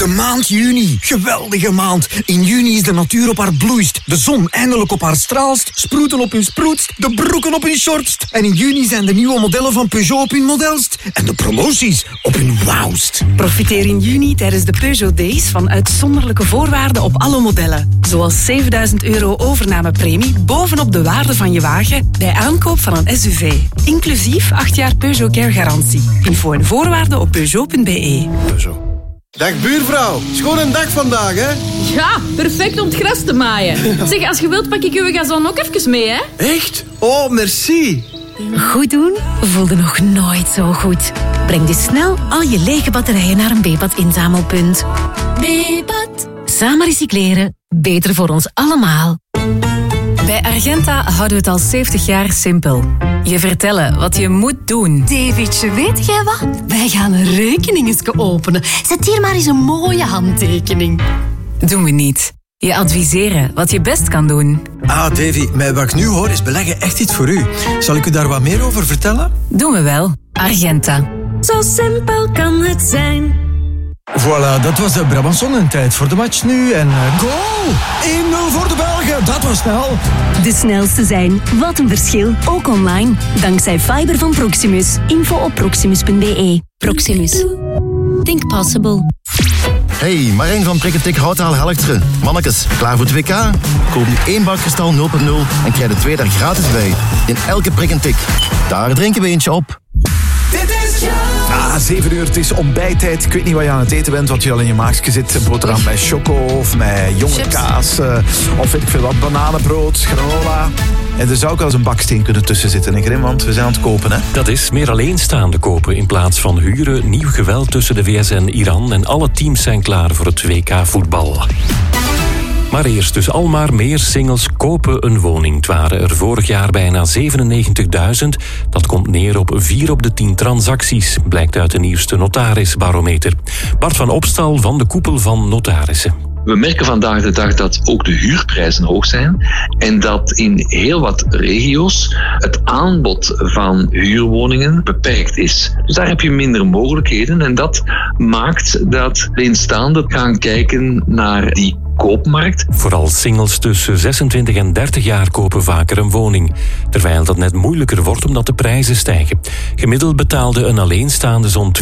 De maand juni. Geweldige maand. In juni is de natuur op haar bloeist. De zon eindelijk op haar straalst. Sproeten op hun sproetst. De broeken op hun shortst. En in juni zijn de nieuwe modellen van Peugeot op hun modelst. En de promoties op hun wauwst. Profiteer in juni tijdens de Peugeot Days van uitzonderlijke voorwaarden op alle modellen. Zoals €7.000 overnamepremie bovenop de waarde van je wagen bij aankoop van een SUV. Inclusief 8 jaar Peugeot Care garantie. Info en voorwaarden op Peugeot.be. Peugeot. Dag buurvrouw, schoon een dag vandaag, hè? Ja, perfect om het gras te maaien. Zeg, als je wilt pak ik uw gazon ook even mee, hè? Echt? Oh, merci. Goed doen voelde nog nooit zo goed. Breng dus snel al je lege batterijen naar een Bepat inzamelpunt. Bepat. Samen recycleren, beter voor ons allemaal. Bij Argenta houden we het al 70 jaar simpel. Je vertellen wat je moet doen. Davidje, weet jij wat? Wij gaan een rekeningetje openen. Zet hier maar eens een mooie handtekening. Doen we niet. Je adviseren wat je best kan doen. Ah, Davy, met wat ik nu hoor is beleggen echt iets voor u. Zal ik u daar wat meer over vertellen? Doen we wel. Argenta. Zo simpel kan het zijn. Voilà, dat was de Brabanson en tijd voor de match nu. En goal! 1-0 voor de Belgen, dat was snel. De snelste zijn. Wat een verschil. Ook online. Dankzij fiber van Proximus. Info op proximus.be. Proximus. Think possible. Hey, Marijn van Prikketik Houtaal Helchteren. Mannekes, klaar voor het WK? Koop nu 1 bak kristal 0.0 en krijg de 2 daar gratis bij. In elke prik en tik. Daar drinken we eentje op. Ah, 7 uur, het is ontbijttijd. Ik weet niet wat je aan het eten bent, wat je al in je maagje zit. Een boterham met choco of met jonge chips. Kaas. Of weet ik veel wat, bananenbrood, granola. En er zou ook wel eens een baksteen kunnen tussen zitten, hè, Grim? Want we zijn aan het kopen, hè? Dat is meer alleenstaande kopen in plaats van huren. Nieuw geweld tussen de VS en Iran. En alle teams zijn klaar voor het WK voetbal. Maar eerst dus al maar meer singles kopen een woning. Het waren er vorig jaar bijna 97.000. Dat komt neer op 4 op de 10 transacties, blijkt uit de nieuwste notarisbarometer. Bart van Opstal van de koepel van notarissen. We merken vandaag de dag dat ook de huurprijzen hoog zijn en dat in heel wat regio's het aanbod van huurwoningen beperkt is. Dus daar heb je minder mogelijkheden en dat maakt dat alleenstaanden gaan kijken naar die koopmarkt. Vooral singles tussen 26 en 30 jaar kopen vaker een woning. Terwijl dat net moeilijker wordt omdat de prijzen stijgen. Gemiddeld betaalde een alleenstaande zo'n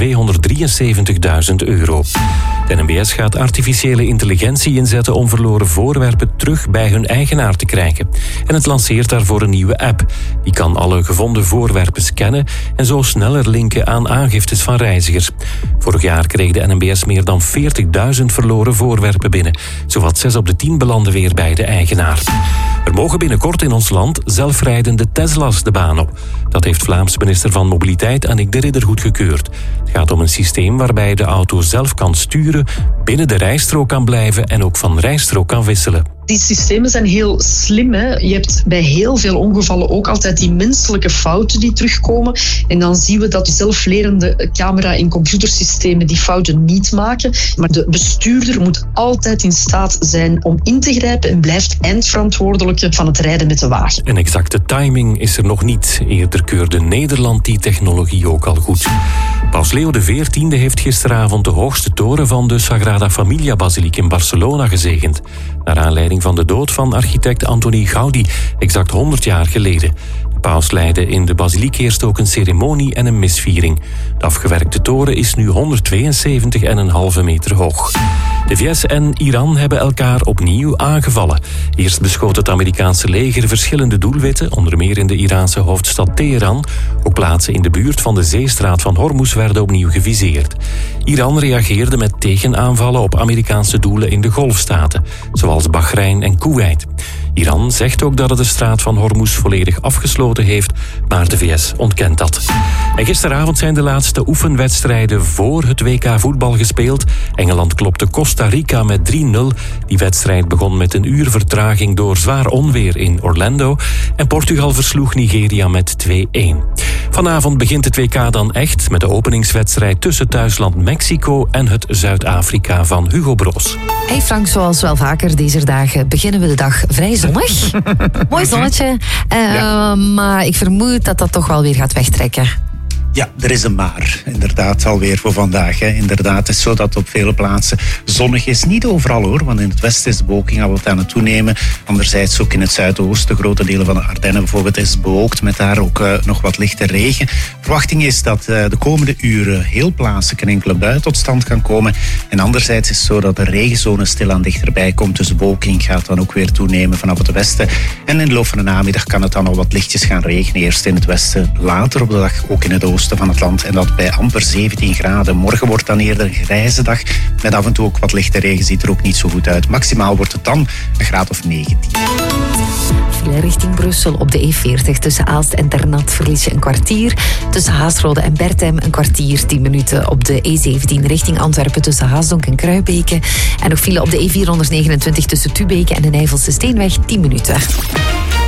€273.000. De NMBS gaat artificiële intelligentie inzetten om verloren voorwerpen terug bij hun eigenaar te krijgen. En het lanceert daarvoor een nieuwe app. Die kan alle gevonden voorwerpen scannen en zo sneller linken aan aangiftes van reizigers. Vorig jaar kreeg de NMBS meer dan 40.000 verloren voorwerpen binnen. Zowat 6 op de 10 belanden weer bij de eigenaar. Er mogen binnenkort in ons land zelfrijdende Tesla's de baan op. Dat heeft Vlaams minister van Mobiliteit Annick de Ridder goedgekeurd. Het gaat om een systeem waarbij de auto zelf kan sturen, binnen de rijstrook kan blijven en ook van rijstrook kan wisselen. Die systemen zijn heel slim. Hè? Je hebt bij heel veel ongevallen ook altijd die menselijke fouten die terugkomen. En dan zien we dat de zelflerende camera- en computersystemen die fouten niet maken. Maar de bestuurder moet altijd in staat zijn om in te grijpen en blijft eindverantwoordelijke van het rijden met de wagen. Een exacte timing is er nog niet. Eerder keurde Nederland die technologie ook al goed. Paus Leo XIV heeft gisteravond de hoogste toren van de Sagrada Familia-basiliek in Barcelona gezegend. Naar aanleiding van de dood van architect Antoni Gaudi, exact 100 jaar geleden. De paus leidde in de basiliek eerst ook een ceremonie en een misviering. De afgewerkte toren is nu 172,5 meter hoog. De VS en Iran hebben elkaar opnieuw aangevallen. Eerst beschoot het Amerikaanse leger verschillende doelwitten, onder meer in de Iraanse hoofdstad Teheran. Ook plaatsen in de buurt van de zeestraat van Hormuz werden opnieuw geviseerd. Iran reageerde met tegenaanvallen op Amerikaanse doelen in de Golfstaten, zoals Bahrein en Kuwait. Iran zegt ook dat het de straat van Hormuz volledig afgesloten heeft, maar de VS ontkent dat. En gisteravond zijn de laatste oefenwedstrijden voor het WK voetbal gespeeld. Engeland klopte Costa Rica met 3-0. Die wedstrijd begon met een uur vertraging door zwaar onweer in Orlando. En Portugal versloeg Nigeria met 2-1. Vanavond begint het WK dan echt met de openingswedstrijd tussen thuisland Mexico en het Zuid-Afrika van Hugo Broos. Hey Frank, zoals wel vaker deze dagen beginnen we de dag vrij zonnig. Mooi zonnetje, maar ik vermoed dat dat toch wel weer gaat wegtrekken. Ja, er is een maar. Inderdaad, alweer voor vandaag. Hè. Inderdaad, het is zo dat het op vele plaatsen zonnig is. Niet overal hoor, want in het westen is de bewolking al wat aan het toenemen. Anderzijds ook in het zuidoosten, grote delen van de Ardennen bijvoorbeeld, is het bewolkt met daar ook nog wat lichte regen. Verwachting is dat de komende uren heel plaatselijk een enkele bui tot stand kan komen. En anderzijds is het zo dat de regenzone stilaan dichterbij komt. Dus de bewolking gaat dan ook weer toenemen vanaf het westen. En in de loop van de namiddag kan het dan al wat lichtjes gaan regenen. Eerst in het westen, later op de dag ook in het oosten van het land en dat bij amper 17 graden. Morgen wordt dan eerder een grijze dag met af en toe ook wat lichte regen, ziet er ook niet zo goed uit. Maximaal wordt het dan een graad of 19. File richting Brussel op de E40 tussen Aalst en Ternat verlies je een kwartier. Tussen Haasrode en Berthem een kwartier, 10 minuten. Op de E17 richting Antwerpen tussen Haasdonk en Kruibeke. En nog file op de E429 tussen Tubeke en de Nijvelse Steenweg, 10 minuten.